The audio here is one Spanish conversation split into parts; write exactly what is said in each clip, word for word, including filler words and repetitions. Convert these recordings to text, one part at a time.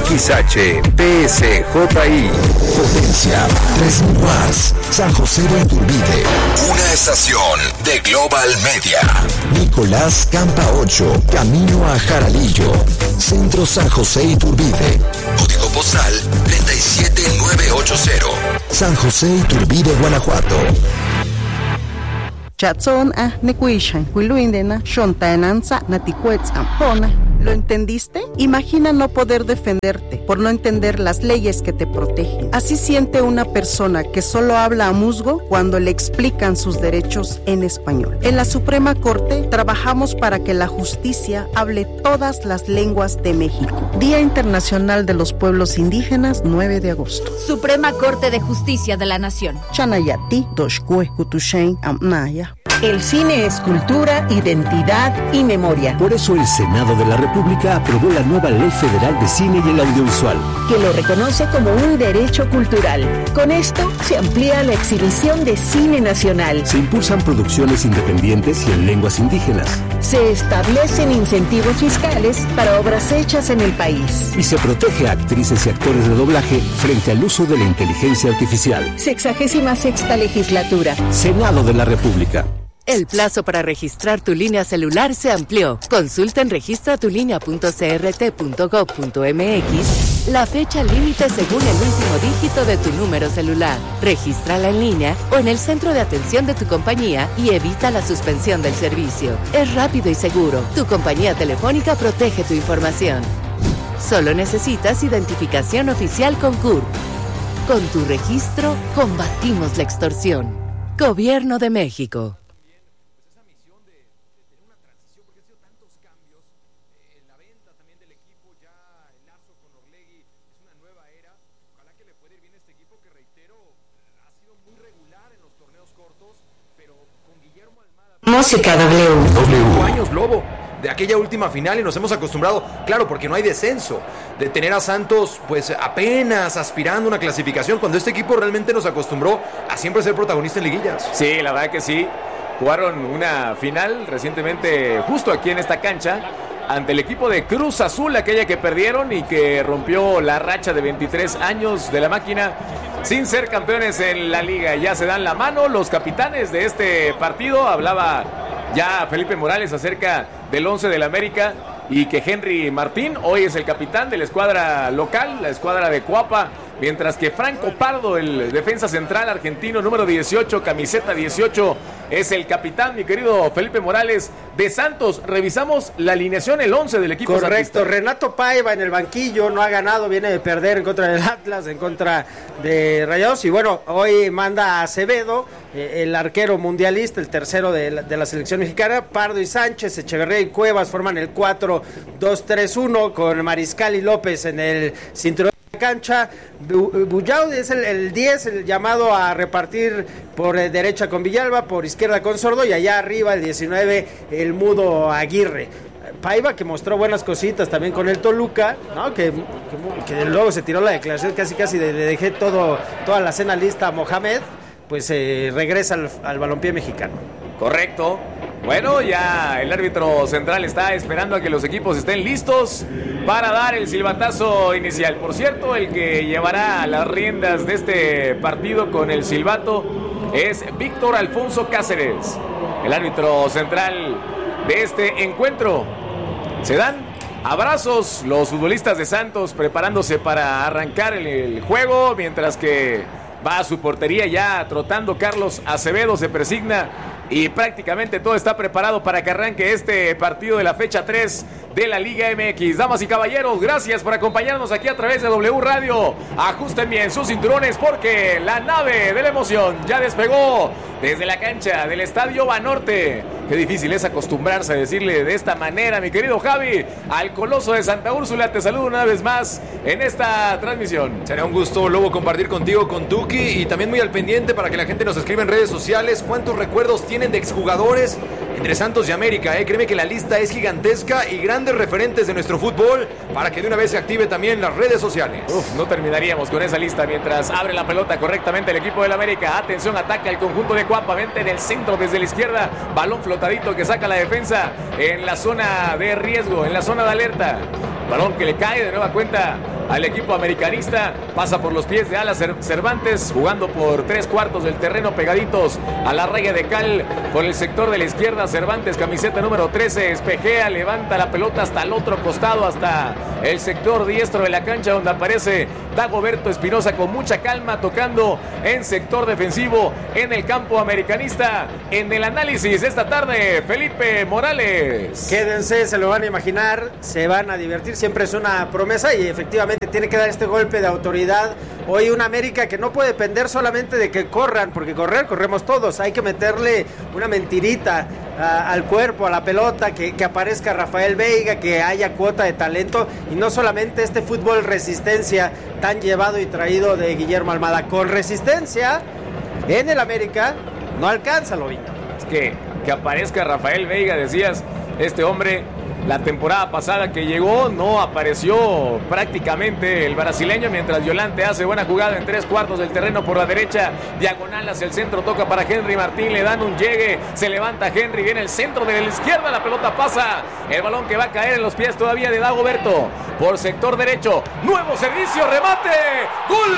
X H P S J I. Potencia tres mil watts. San José de Iturbide. Una estación de Global Media. Nicolás Campa ocho, camino a Jaralillo. Centro San José Iturbide. Código postal treinta y siete mil novecientos ochenta. San José Iturbide, Guanajuato. Chatson a Nequishan, Huiluindena, Shontaenanza, Naticuetzam, Pona. ¿Lo entendiste? Imagina no poder defenderte por no entender las leyes que te protegen. Así siente una persona que solo habla a musgo cuando le explican sus derechos en español. En la Suprema Corte trabajamos para que la justicia hable todas las lenguas de México. Día Internacional de los Pueblos Indígenas, nueve de agosto. Suprema Corte de Justicia de la Nación. Chanayati, Doshkue, Kutushen, Amnaya. El cine es cultura, identidad y memoria. Por eso el Senado de la República aprobó la nueva Ley Federal de Cine y el Audiovisual, que lo reconoce como un derecho cultural. Con esto se amplía la exhibición de cine nacional. Se impulsan producciones independientes y en lenguas indígenas. Se establecen incentivos fiscales para obras hechas en el país. Y se protege a actrices y actores de doblaje frente al uso de la inteligencia artificial. Sexagésima sexta legislatura. Senado de la República. El plazo para registrar tu línea celular se amplió. Consulta en registra tu línea punto c r t punto gov punto m x la fecha límite según el último dígito de tu número celular. Regístrala en línea o en el centro de atención de tu compañía y evita la suspensión del servicio. Es rápido y seguro. Tu compañía telefónica protege tu información. Solo necesitas identificación oficial con C U R P. Con tu registro, combatimos la extorsión. Gobierno de México. Música W. W. Años, Lobo, de aquella última final y nos hemos acostumbrado, claro, porque no hay descenso, de tener a Santos pues apenas aspirando a una clasificación, cuando este equipo realmente nos acostumbró a siempre ser protagonista en liguillas. Sí, la verdad que sí. Jugaron una final recientemente justo aquí en esta cancha ante el equipo de Cruz Azul, aquella que perdieron y que rompió la racha de veintitrés años de la máquina sin ser campeones en la liga. Ya se dan la mano los capitanes de este partido. Hablaba ya Felipe Morales acerca del once del América y que Henry Martín hoy es el capitán de la escuadra local, la escuadra de Coapa, mientras que Franco Pardo, el defensa central argentino número dieciocho, camiseta dieciocho, es el capitán, mi querido Felipe Morales, de Santos. Revisamos la alineación, el once del equipo correcto, santista. Renato Paiva en el banquillo, no ha ganado, viene de perder en contra del Atlas, en contra de Rayados, y bueno, hoy manda a Acevedo, eh, el arquero mundialista, el tercero de la, de la selección mexicana. Pardo y Sánchez, Echeverría y Cuevas forman el cuatro dos tres uno, con Mariscal y López en el cinturón de cancha. Bullao es el, el diez, el llamado a repartir por eh, derecha con Villalba, por izquierda con Sordo, y allá arriba el diecinueve, el Mudo Aguirre. Paiva, que mostró buenas cositas también con el Toluca, ¿no? Que, que, que luego se tiró la declaración casi casi de, de dejé todo, toda la cena lista a Mohamed, pues eh, regresa al, al balompié mexicano. Correcto. Bueno, ya el árbitro central está esperando a que los equipos estén listos para dar el silbatazo inicial. Por cierto, el que llevará las riendas de este partido con el silbato es Víctor Alfonso Cáceres, el árbitro central de este encuentro. Se dan abrazos los futbolistas de Santos preparándose para arrancar el, el juego, mientras que va a su portería ya trotando Carlos Acevedo, se presigna y prácticamente todo está preparado para que arranque este partido de la fecha tres de la Liga M X. Damas y caballeros, gracias por acompañarnos aquí a través de W Radio. Ajusten bien sus cinturones porque la nave de la emoción ya despegó desde la cancha del Estadio Banorte. Qué difícil es acostumbrarse a decirle de esta manera, mi querido Javi, al Coloso de Santa Úrsula. Te saludo una vez más en esta transmisión. Será un gusto, Lobo, compartir contigo, con Tuki, y también muy al pendiente para que la gente nos escriba en redes sociales cuántos recuerdos tienen de exjugadores entre Santos y América. ¿eh? Créeme que la lista es gigantesca y grandes referentes de nuestro fútbol para que de una vez se active también las redes sociales. Uf, no terminaríamos con esa lista mientras abre la pelota correctamente el equipo del América. Atención, ataca el conjunto de Cuapa, vente en el centro desde la izquierda, balón flotadito que saca la defensa en la zona de riesgo, en la zona de alerta. Balón que le cae de nueva cuenta al equipo americanista. Pasa por los pies de Alas Cervantes, jugando por tres cuartos del terreno, pegaditos a la raya de cal por el sector de la izquierda. Cervantes, camiseta número trece, espejea, levanta la pelota hasta el otro costado, hasta el sector diestro de la cancha, donde aparece Dagoberto Espinosa con mucha calma, tocando en sector defensivo en el campo americanista. En el análisis esta tarde, Felipe Morales. Quédense, se lo van a imaginar, se van a divertir, siempre es una promesa y efectivamente tiene que dar este golpe de autoridad. Hoy una América que no puede depender solamente de que corran, porque correr, corremos todos, hay que meterle una mentirita a, al cuerpo, a la pelota, que, que aparezca Rafael Veiga, que haya cuota de talento y no solamente este fútbol resistencia tan llevado y traído de Guillermo Almada. Con resistencia en el América no alcanza, Lobito. Es que, que aparezca Rafael Veiga, decías, este hombre la temporada pasada que llegó no apareció prácticamente el brasileño, mientras Yolante hace buena jugada en tres cuartos del terreno por la derecha, diagonal hacia el centro, toca para Henry Martín, le dan un llegue, se levanta Henry, viene el centro de la izquierda, la pelota pasa, el balón que va a caer en los pies todavía de Dagoberto, por sector derecho, nuevo servicio, remate, ¡gol!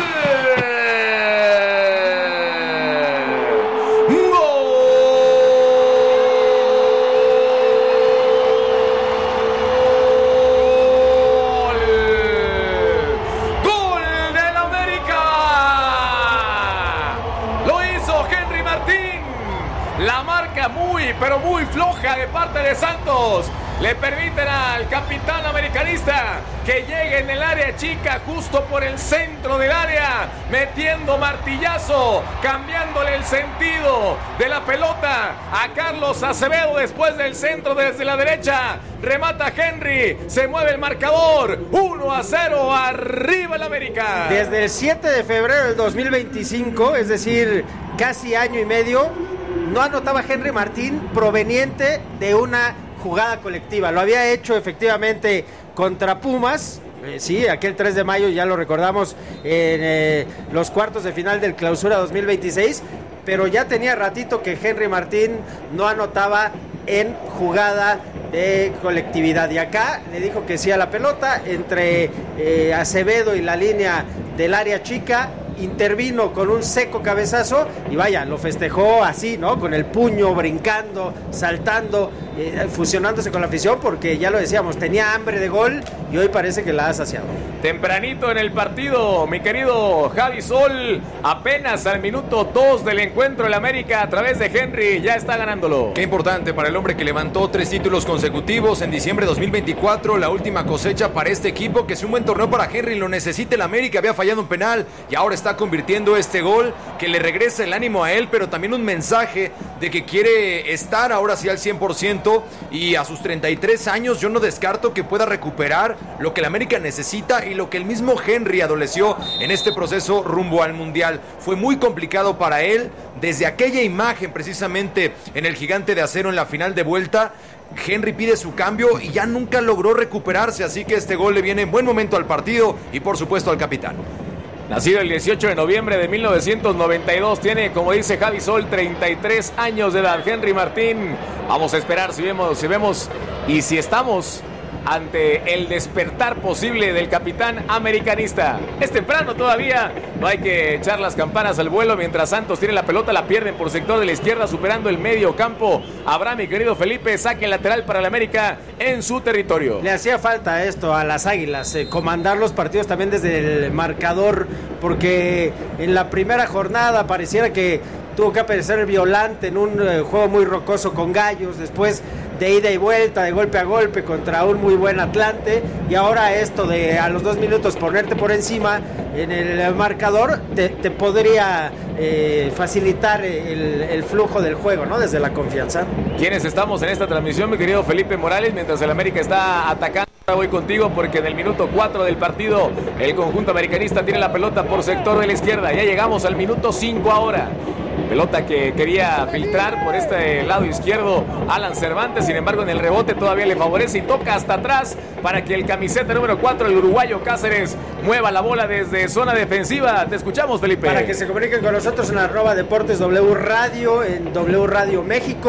Muy, pero muy floja de parte de Santos. Le permiten al capitán americanista que llegue en el área chica, justo por el centro del área, metiendo martillazo, cambiándole el sentido de la pelota a Carlos Acevedo después del centro desde la derecha. Remata Henry, se mueve el marcador, uno a cero, arriba el América. Desde el siete de febrero del dos mil veinticinco, es decir, casi año y medio, no anotaba Henry Martín proveniente de una jugada colectiva. Lo había hecho efectivamente contra Pumas, eh, sí, aquel tres de mayo, ya lo recordamos, en eh, los cuartos de final del Clausura dos mil veintiséis, pero ya tenía ratito que Henry Martín no anotaba en jugada de colectividad. Y acá le dijo que sí a la pelota, entre eh, Acevedo y la línea del área chica, intervino con un seco cabezazo y vaya, lo festejó así, ¿no? Con el puño, brincando, saltando, eh, fusionándose con la afición, porque ya lo decíamos, tenía hambre de gol y hoy parece que la ha saciado. Tempranito en el partido, mi querido Javi Sol, apenas al minuto dos del encuentro, el América a través de Henry ya está ganándolo. Qué importante para el hombre que levantó tres títulos consecutivos en diciembre de dos mil veinticuatro, la última cosecha para este equipo, que es un buen torneo para Henry, lo necesita el América, había fallado un penal y ahora está convirtiendo este gol que le regresa el ánimo a él, pero también un mensaje de que quiere estar ahora sí al cien por ciento, y a sus treinta y tres años yo no descarto que pueda recuperar lo que el América necesita y lo que el mismo Henry adoleció en este proceso rumbo al Mundial. Fue muy complicado para él desde aquella imagen precisamente en el Gigante de Acero en la final de vuelta. Henry pide su cambio y ya nunca logró recuperarse, así que este gol le viene en buen momento al partido y por supuesto al capitán. Nacido el dieciocho de noviembre de mil novecientos noventa y dos, tiene, como dice Javi Sol, treinta y tres años de edad. Henry Martín, vamos a esperar si vemos, si vemos y si estamos ante el despertar posible del capitán americanista. Es temprano todavía, no hay que echar las campanas al vuelo. Mientras Santos tiene la pelota, la pierden por sector de la izquierda, superando el medio campo. Habrá, mi querido Felipe, saque lateral para el América en su territorio. Le hacía falta esto a las Águilas, eh, comandar los partidos también desde el marcador, porque en la primera jornada pareciera que tuvo que aparecer Violante en un eh, juego muy rocoso con Gallos, después de ida y vuelta, de golpe a golpe contra un muy buen Atlante, y ahora esto de a los dos minutos ponerte por encima en el marcador te, te podría eh, facilitar el, el flujo del juego, ¿no? Desde la confianza. ¿Quiénes estamos en esta transmisión, mi querido Felipe Morales? Mientras el América está atacando, voy contigo porque en el minuto cuatro del partido el conjunto americanista tiene la pelota por sector de la izquierda. Ya llegamos al minuto cinco ahora. Pelota que quería filtrar por este lado izquierdo Alan Cervantes, sin embargo en el rebote todavía le favorece y toca hasta atrás para que el camiseta número cuatro, el uruguayo Cáceres, mueva la bola desde zona defensiva. Te escuchamos, Felipe. Para que se comuniquen con nosotros en arroba Deportes W Radio, en W Radio México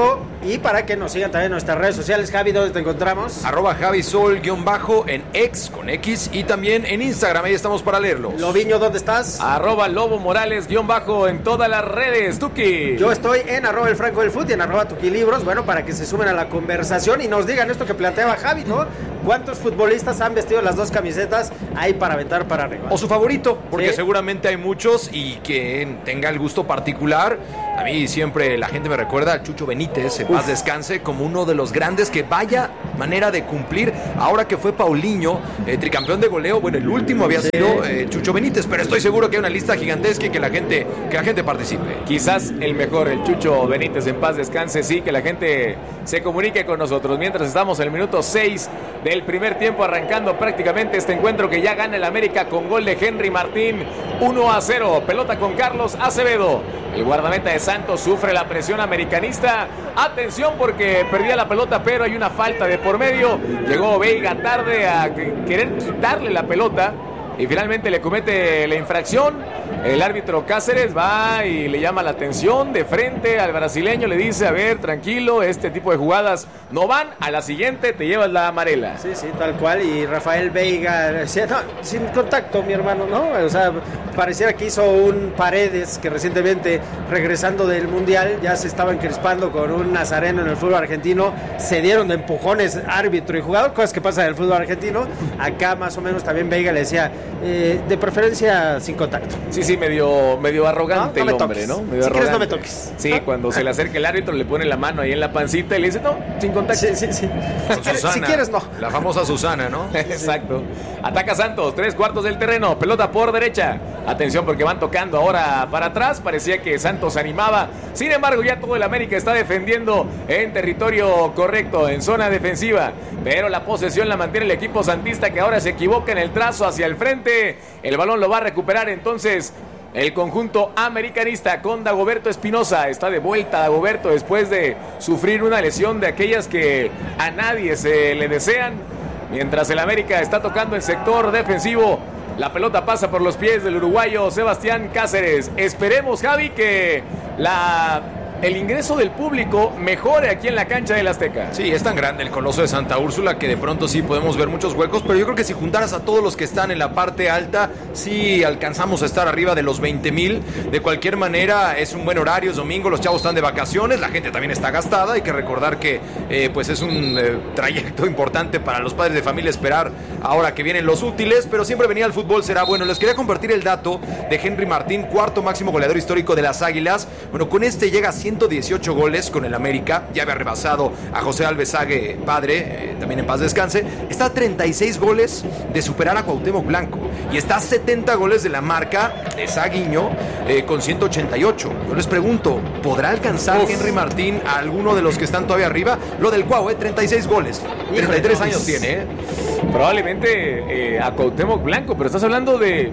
y para que nos sigan también en nuestras redes sociales. Javi, ¿dónde te encontramos? Arroba Javisol guión bajo en X con X y también en Instagram, ahí estamos para leerlos. Loviño, ¿dónde estás? Arroba Lobo Morales guión bajo en todas las redes. Tuki. Yo estoy en arroba el Franco del Fut y en arroba Tuki Libros, bueno, para que se sumen a la conversación y nos digan esto que planteaba Javi, ¿no? ¿Cuántos futbolistas han vestido las dos camisetas ahí para aventar para arriba? O su favorito, porque ¿sí? seguramente hay muchos y que tenga el gusto particular. A mí siempre la gente me recuerda al Chucho Benítez, en paz descanse, como uno de los grandes que vaya manera de cumplir. Ahora que fue Paulinho, eh, tricampeón de goleo, bueno, el último había sí. sido eh, Chucho Benítez, pero estoy seguro que hay una lista gigantesca y que la gente, que la gente participe. Quizás el mejor, el Chucho Benítez, en paz descanse, sí, que la gente se comunique con nosotros. Mientras estamos en el minuto seis del primer tiempo, arrancando prácticamente este encuentro que ya gana el América con gol de Henry Martín, uno a cero, pelota con Carlos Acevedo. El guardameta de Santos sufre la presión americanista. Atención porque perdía la pelota, pero hay una falta de por medio. Llegó Veiga tarde a querer quitarle la pelota y finalmente le comete la infracción. El árbitro Cáceres va y le llama la atención de frente al brasileño, le dice, a ver, tranquilo, este tipo de jugadas no van, a la siguiente te llevas la amarela. Sí, sí, tal cual, y Rafael Veiga decía, no, sin contacto, mi hermano, ¿no? O sea, pareciera que hizo un Paredes, que recientemente, regresando del Mundial, ya se estaba encrespando con un nazareno en el fútbol argentino, se dieron de empujones árbitro y jugador, cosas que pasan en el fútbol argentino. Acá más o menos también Veiga le decía, eh, de preferencia sin contacto. Sí, sí, medio, medio arrogante no, no el hombre, toques. ¿no? Medio si arrogante. quieres no me toques. Sí, ¿no? Cuando se le acerca el árbitro le pone la mano ahí en la pancita y le dice, no, sin contacto. Sí, sí, sí. Con Si, Susana, si quieres, no. La famosa Susana, ¿no? Exacto. Ataca Santos, tres cuartos del terreno, pelota por derecha. Atención porque van tocando ahora para atrás. Parecía que Santos animaba. Sin embargo, ya todo el América está defendiendo en territorio correcto, en zona defensiva. Pero la posesión la mantiene el equipo santista, que ahora se equivoca en el trazo hacia el frente. El balón lo va a recuperar entonces el conjunto americanista con Dagoberto Espinosa. Está de vuelta Dagoberto después de sufrir una lesión de aquellas que a nadie se le desean. Mientras el América está tocando el sector defensivo, la pelota pasa por los pies del uruguayo Sebastián Cáceres. Esperemos, Javi, que la... el ingreso del público mejore aquí en la cancha del Azteca. Sí, es tan grande el Coloso de Santa Úrsula que de pronto sí podemos ver muchos huecos, pero yo creo que si juntaras a todos los que están en la parte alta, sí alcanzamos a estar arriba de los veinte mil. De cualquier manera, es un buen horario, es domingo, los chavos están de vacaciones, la gente también está gastada. Hay que recordar que eh, pues es un eh, trayecto importante para los padres de familia esperar ahora que vienen los útiles, pero siempre venía al fútbol, será bueno. Les quería compartir el dato de Henry Martín, cuarto máximo goleador histórico de las Águilas. Bueno, con este llega a ciento dieciocho goles con el América, ya había rebasado a José Alvesague, padre, eh, también en paz descanse. Está a treinta y seis goles de superar a Cuauhtémoc Blanco y está a setenta goles de la marca de Saguiño eh, con ciento ochenta y ocho. Yo les pregunto, ¿podrá alcanzar Uf. Henry Martín a alguno de los que están todavía arriba? Lo del Cuau, eh, treinta y seis goles, treinta y tres años tiene. Eh. Probablemente eh, a Cuauhtémoc Blanco, pero estás hablando de...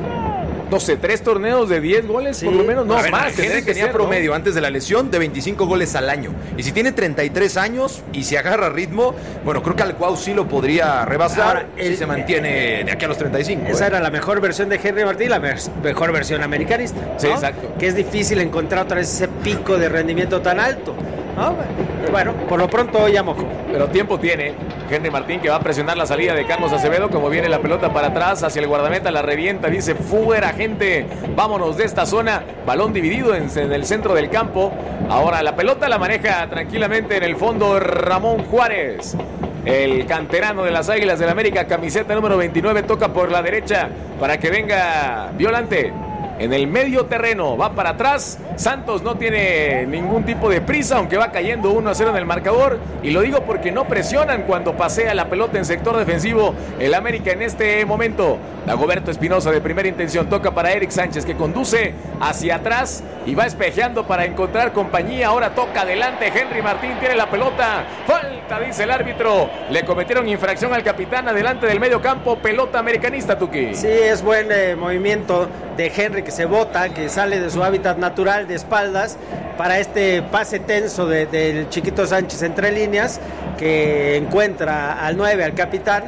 no sé, tres torneos de diez goles, sí, por lo menos, no, ver, más. Henry tenía ser, promedio, ¿no? Antes de la lesión de veinticinco goles al año. Y si tiene treinta y tres años y se agarra ritmo, bueno, creo que al Cuau sí lo podría rebasar. Ahora, el, si se mantiene de aquí a los treinta y cinco. Esa eh. era la mejor versión de Henry Martín, la me mejor versión americanista, ¿no? Sí, exacto. Que es difícil encontrar otra vez ese pico de rendimiento tan alto, ¿no? Bueno, por lo pronto ya mojó. Pero tiempo tiene Henry Martín, que va a presionar la salida de Carlos Acevedo. Como viene la pelota para atrás hacia el guardameta, la revienta, dice fuera gente, vámonos de esta zona. Balón dividido en, en el centro del campo. Ahora la pelota la maneja tranquilamente en el fondo Ramón Juárez, el canterano de las Águilas del América, camiseta número veintinueve, toca por la derecha para que venga Violante. En el medio terreno, va para atrás. Santos no tiene ningún tipo de prisa, aunque va cayendo uno a cero en el marcador. Y lo digo porque no presionan cuando pasea la pelota en sector defensivo el América en este momento. Dagoberto Espinosa de primera intención, toca para Eric Sánchez, que conduce hacia atrás y va espejeando para encontrar compañía. Ahora toca adelante Henry Martín, tiene la pelota. Falta, dice el árbitro. Le cometieron infracción al capitán adelante del medio campo. Pelota americanista, Tuki. Sí, es buen eh, movimiento de Henry, que se bota, que sale de su hábitat natural de espaldas para este pase tenso de, del Chiquito Sánchez entre líneas, que encuentra al nueve, al capitán,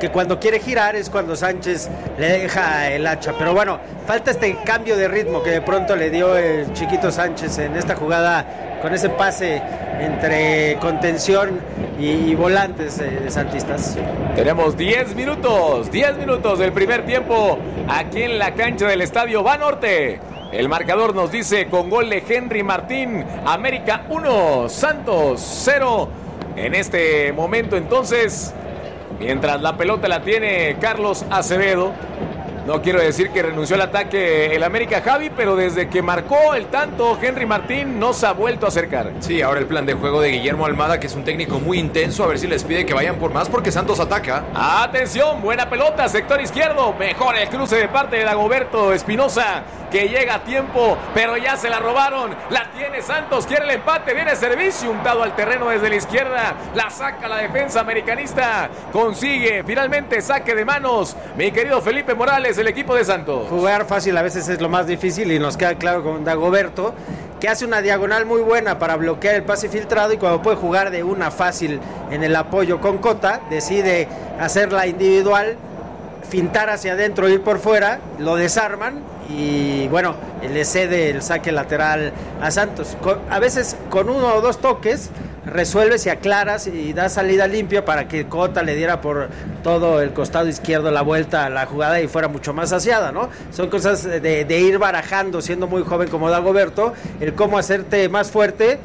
porque cuando quiere girar es cuando Sánchez le deja el hacha. Pero bueno, falta este cambio de ritmo que de pronto le dio el chiquito Sánchez en esta jugada con ese pase entre contención y, y volantes de, de santistas. Tenemos diez minutos, diez minutos del primer tiempo aquí en la cancha del Estadio Banorte. El marcador nos dice con gol de Henry Martín, América uno, Santos cero. En este momento entonces, mientras la pelota la tiene Carlos Acevedo, no quiero decir que renunció al ataque el América, Javi, pero desde que marcó el tanto Henry Martín no se ha vuelto a acercar. Sí, ahora el plan de juego de Guillermo Almada, que es un técnico muy intenso, a ver si les pide que vayan por más porque Santos ataca. Atención, buena pelota, sector izquierdo, mejor el cruce de parte de Dagoberto Espinosa, que llega a tiempo, pero ya se la robaron. La tiene Santos, quiere el empate, viene servicio untado al terreno desde la izquierda, la saca la defensa americanista, consigue finalmente saque de manos, mi querido Felipe Morales, el equipo de Santos. Jugar fácil a veces es lo más difícil y nos queda claro con Dagoberto, que hace una diagonal muy buena para bloquear el pase filtrado, y cuando puede jugar de una fácil en el apoyo con Cota, decide hacerla individual, fintar hacia adentro, ir por fuera, lo desarman y bueno, le cede el saque lateral a Santos. Con, a veces con uno o dos toques resuelves y aclaras y da salida limpia para que Cota le diera por todo el costado izquierdo la vuelta a la jugada y fuera mucho más saciada, ¿no? Son cosas de, de ir barajando, siendo muy joven como Dagoberto, el cómo hacerte más fuerte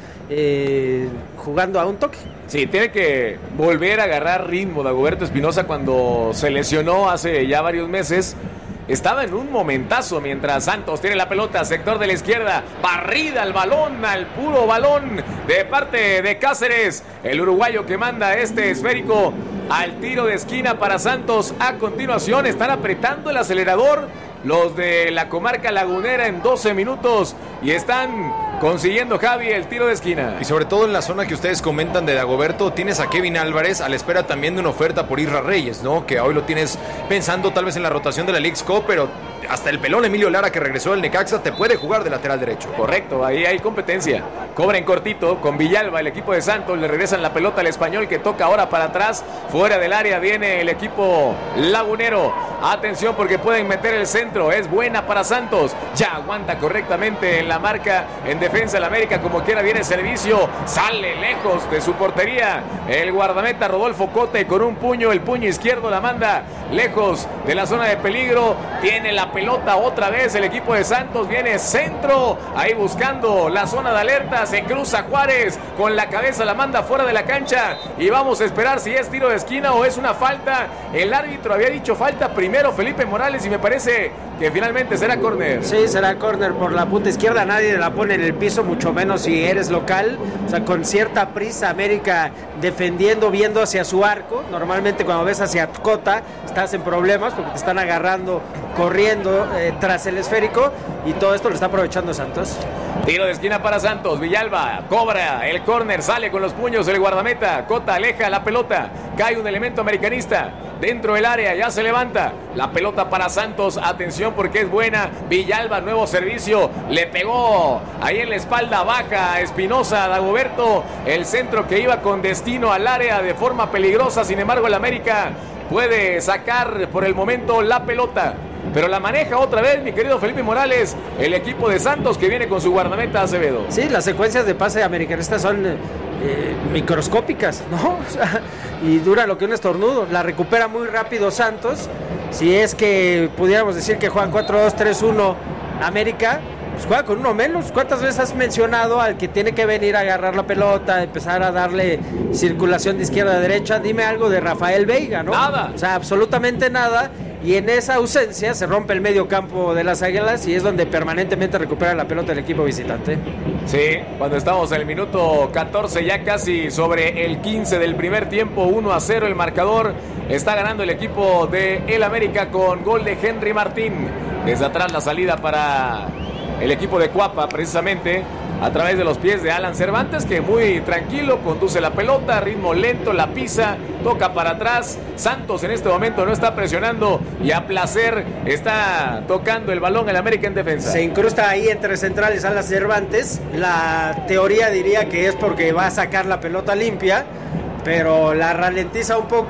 eh, jugando a un toque. Sí, tiene que volver a agarrar ritmo Dagoberto Espinosa. Cuando se lesionó hace ya varios meses, estaba en un momentazo, mientras Santos tiene la pelota, sector de la izquierda, barrida al balón, al puro balón de parte de Cáceres, el uruguayo que manda este esférico al tiro de esquina para Santos. A continuación están apretando el acelerador los de la comarca lagunera en doce minutos y están consiguiendo, Javi, el tiro de esquina. Y sobre todo en la zona que ustedes comentan de Dagoberto, tienes a Kevin Álvarez a la espera también de una oferta por Isra Reyes, ¿no? Que hoy lo tienes pensando tal vez en la rotación de la Leagues Cup, pero hasta el pelón Emilio Lara, que regresó del Necaxa, te puede jugar de lateral derecho. Correcto, ahí hay competencia. Cobra en cortito con Villalba, el equipo de Santos, le regresan la pelota al Español, que toca ahora para atrás, fuera del área viene el equipo lagunero. Atención porque pueden meter el centro, es buena para Santos, ya aguanta correctamente en la marca, en defensa del América, como quiera viene servicio, sale lejos de su portería el guardameta Rodolfo Cote con un puño, el puño izquierdo la manda lejos de la zona de peligro, tiene la pelota otra vez el equipo de Santos, viene centro, ahí buscando la zona de alerta, se cruza Juárez, con la cabeza la manda fuera de la cancha y vamos a esperar si es tiro de esquina o es una falta. El árbitro había dicho falta primero, Felipe Morales, y me parece que finalmente será córner. Sí, será córner por la punta izquierda, nadie la pone en el piso, mucho menos si eres local, o sea, con cierta prisa América defendiendo, viendo hacia su arco. Normalmente cuando ves hacia Cota estás en problemas porque te están agarrando, corriendo eh, tras el esférico, y todo esto lo está aprovechando Santos. Tiro de esquina para Santos, Villalba cobra el córner, sale con los puños el guardameta, Cota aleja la pelota, cae un elemento americanista dentro del área, ya se levanta la pelota para Santos, atención porque es buena, Villalba, nuevo servicio, le pegó ahí en la espalda baja a Espinosa, Dagoberto, el centro que iba con destino al área de forma peligrosa, sin embargo el América puede sacar por el momento la pelota, pero la maneja otra vez mi querido Felipe Morales, el equipo de Santos, que viene con su guardameta Acevedo. Sí, las secuencias de pase americanistas son eh, microscópicas, ¿no? O sea, y dura lo que un estornudo. La recupera muy rápido Santos. Si es que pudiéramos decir que juegan cuatro dos tres uno América, pues juega con uno menos. ¿Cuántas veces has mencionado al que tiene que venir a agarrar la pelota, empezar a darle circulación de izquierda a derecha? Dime algo de Rafael Veiga, ¿no? Nada. O sea, absolutamente nada. Y en esa ausencia se rompe el medio campo de las Águilas y es donde permanentemente recupera la pelota el equipo visitante. Sí, cuando estamos en el minuto catorce, ya casi sobre el quince del primer tiempo, uno a cero el marcador. Está ganando el equipo de el América con gol de Henry Martín. Desde atrás la salida para el equipo de Cuapa, precisamente a través de los pies de Alan Cervantes, que muy tranquilo conduce la pelota, ritmo lento, la pisa, toca para atrás. Santos en este momento no está presionando y a placer está tocando el balón el América en defensa. Se incrusta ahí entre centrales Alan Cervantes. La teoría diría que es porque va a sacar la pelota limpia, pero la ralentiza un poco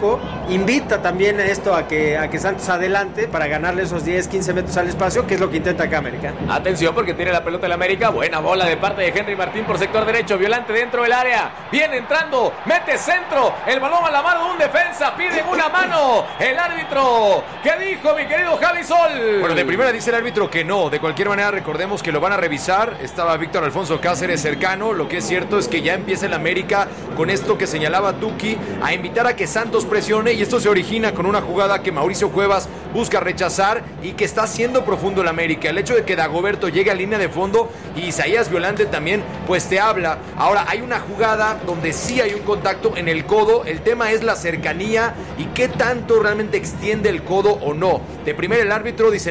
invita también esto a que, a que Santos adelante para ganarle esos diez, quince metros al espacio, que es lo que intenta acá América. Atención porque tiene la pelota el América, buena bola de parte de Henry Martín por sector derecho, Violante dentro del área, viene entrando, mete centro, el balón a la mano de un defensa, pide una mano, el árbitro, ¿qué dijo mi querido Javi Sol? Bueno, de primera dice el árbitro que no, de cualquier manera recordemos que lo van a revisar, estaba Víctor Alfonso Cáceres cercano, lo que es cierto es que ya empieza el América con esto que señalaba Tuki, a invitar a que Santos presione, y esto se origina con una jugada que Mauricio Cuevas busca rechazar y que está haciendo profundo el América, el hecho de que Dagoberto llegue a línea de fondo y Isaías Violante también, pues te habla. Ahora hay una jugada donde sí hay un contacto en el codo, el tema es la cercanía y qué tanto realmente extiende el codo o no. De primera el árbitro dice